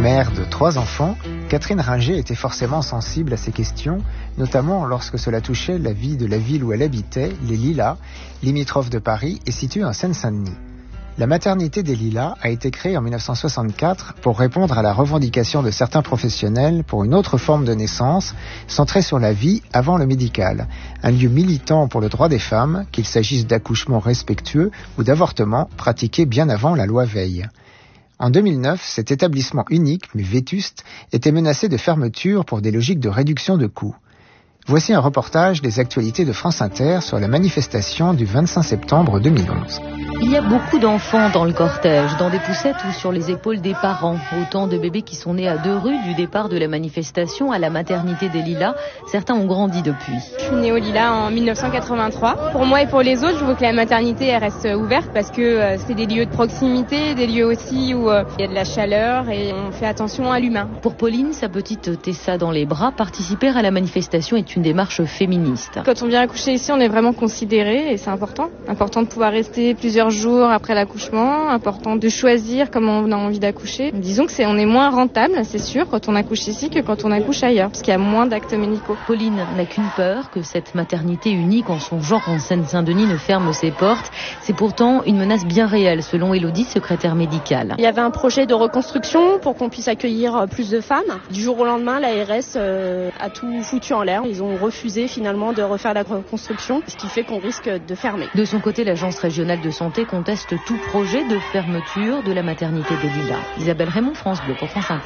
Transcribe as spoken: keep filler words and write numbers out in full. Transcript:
Mère de trois enfants, Catherine Ringer était forcément sensible à ces questions, notamment lorsque cela touchait la vie de la ville où elle habitait, les Lilas, limitrophe de Paris et située en Seine-Saint-Denis. La maternité des Lilas a été créée en dix-neuf cent soixante-quatre pour répondre à la revendication de certains professionnels pour une autre forme de naissance, centrée sur la vie avant le médical. Un lieu militant pour le droit des femmes, qu'il s'agisse d'accouchements respectueux ou d'avortements pratiqués bien avant la loi Veil. En deux mille neuf, cet établissement unique, mais vétuste, était menacé de fermeture pour des logiques de réduction de coûts. Voici un reportage des actualités de France Inter sur la manifestation du vingt-cinq septembre deux mille onze. Il y a beaucoup d'enfants dans le cortège, dans des poussettes ou sur les épaules des parents. Autant de bébés qui sont nés à deux rues du départ de la manifestation à la maternité des Lilas. Certains ont grandi depuis. Je suis née aux Lilas en dix-neuf cent quatre-vingt-trois. Pour moi et pour les autres, je veux que la maternité elle reste ouverte parce que euh, c'est des lieux de proximité, des lieux aussi où euh, il y a de la chaleur et on fait attention à l'humain. Pour Pauline, sa petite Tessa dans les bras, participer à la manifestation est une démarche féministe. Quand on vient accoucher ici, on est vraiment considéré et c'est important. Important de pouvoir rester plusieurs jours après l'accouchement, important de choisir comment on a envie d'accoucher. Disons que c'est, on est moins rentable, c'est sûr, quand on accouche ici que quand on accouche ailleurs, parce qu'il y a moins d'actes médicaux. Pauline n'a qu'une peur, que cette maternité unique en son genre en Seine-Saint-Denis ne ferme ses portes. C'est pourtant une menace bien réelle, selon Élodie, secrétaire médicale. Il y avait un projet de reconstruction pour qu'on puisse accueillir plus de femmes. Du jour au lendemain, l'A R S euh, a tout foutu en l'air. Ils ont refusé finalement de refaire la reconstruction, ce qui fait qu'on risque de fermer. De son côté, l'Agence régionale de santé conteste tout projet de fermeture de la maternité des Lilas. Isabelle Raymond, France Bleu pour France Inter.